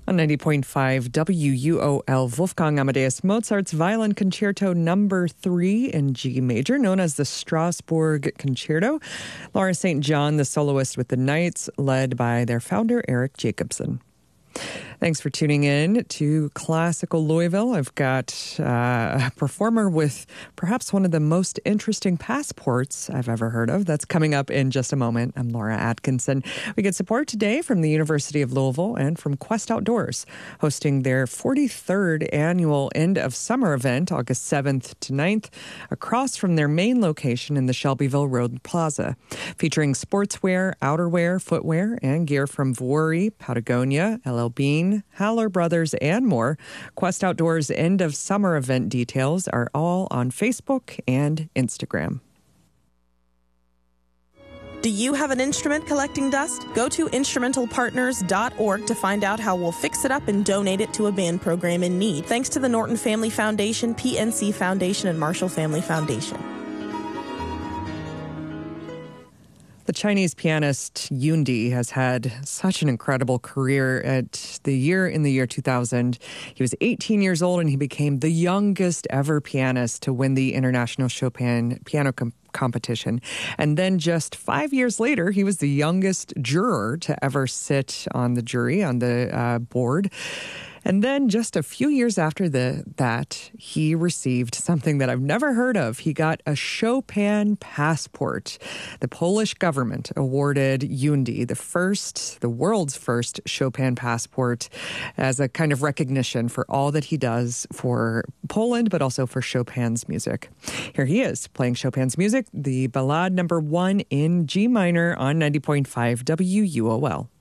On 90.5 WUOL, Wolfgang Amadeus Mozart's Violin Concerto Number 3 in G major, known as the Strasbourg Concerto. Laura St. John, the soloist with the Knights, led by their founder, Eric Jacobson. Thanks for tuning in to Classical Louisville. I've got a performer with perhaps one of the most interesting passports I've ever heard of. That's coming up in just a moment. I'm Laura Atkinson. We get support today from the University of Louisville and from Quest Outdoors, hosting their 43rd annual end of summer event, August 7th to 9th, across from their main location in the Shelbyville Road Plaza, featuring sportswear, outerwear, footwear, and gear from Vuori, Patagonia, LL Bean, Haller Brothers, and more. Quest Outdoors end of summer event details are all on Facebook and Instagram. Do you have an instrument collecting dust? Go to instrumentalpartners.org to find out how we'll fix it up and donate it to a band program in need. Thanks to the Norton Family Foundation, PNC Foundation, and Marshall Family Foundation. The Chinese pianist Yun Di has had such an incredible career. In the year 2000, he was 18 years old and he became the youngest ever pianist to win the International Chopin Piano Competition. And then just 5 years later, he was the youngest juror to ever sit on the jury, on the board. And then just a few years after that, he received something that I've never heard of. He got a Chopin passport. The Polish government awarded Yun Di the world's first Chopin passport, as a kind of recognition for all that he does for Poland, but also for Chopin's music. Here he is playing Chopin's music, the Ballade Number 1 in G minor on 90.5 WUOL.